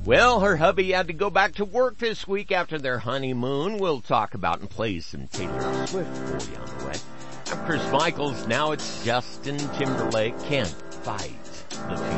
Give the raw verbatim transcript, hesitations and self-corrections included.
Well, her hubby had to go back to work this week after their honeymoon. We'll talk about and play some Taylor Swift for you on the way. I'm Chris Michaels. Now it's Justin Timberlake. Can't Fight the Fever.